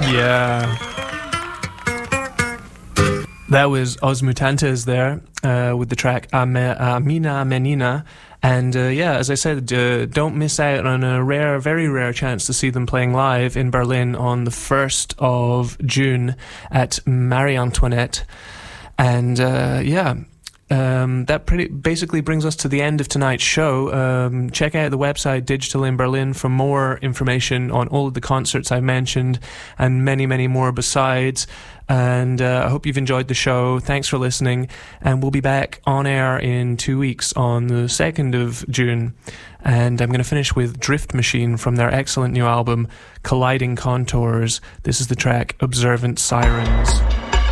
Yeah. That was Os Mutantes there with the track Amina Menina. And as I said, don't miss out on a very rare chance to see them playing live in Berlin on the 1st of June at Marie Antoinette. And that basically brings us to the end of tonight's show. Check out the website Digital in Berlin for more information on all of the concerts I've mentioned and many, many more besides. And I hope you've enjoyed the show. Thanks for listening. And we'll be back on air in 2 weeks on the 2nd of June. And I'm going to finish with Drift Machine from their excellent new album, Colliding Contours. This is the track Observant Sirens.